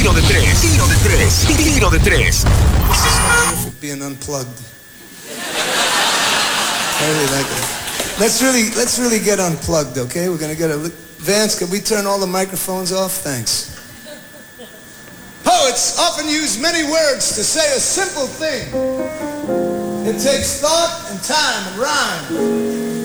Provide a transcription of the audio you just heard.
Tiro de tres. Tiro de tres. Tiro de tres. This is not perfect being unplugged. I really like it. Let's really get unplugged, okay? We're gonna get a... Vance, can we turn all the microphones off? Thanks. Poets often use many words to say a simple thing. It takes thought and time and rhyme